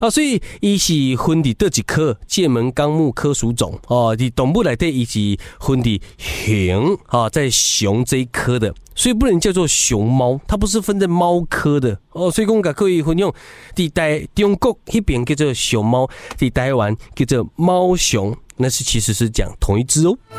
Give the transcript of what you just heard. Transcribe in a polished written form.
所以伊是分伫倒一科，界门纲目科属种哦。伫动物内底，伊是分伫熊在熊这一科的，所以不能叫做熊猫，它不是分在猫科的哦。所以讲可以分用，伫中国那边叫做熊猫，伫台湾叫做猫熊，那是其实是讲同一只哦。